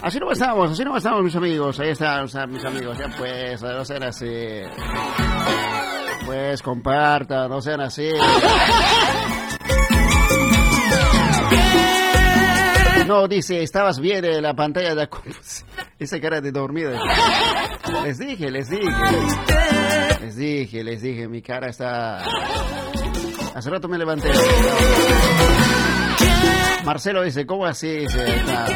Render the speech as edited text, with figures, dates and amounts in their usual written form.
así no pasamos, mis amigos. Ahí están, o sea, mis amigos. Ya pues, no sean así. Pues compartan, no sean así. No, dice, estabas bien en la pantalla de la... Esa cara de dormido. Les dije, mi cara está... Hace rato me levanté. Marcelo dice, ¿cómo así? Dice,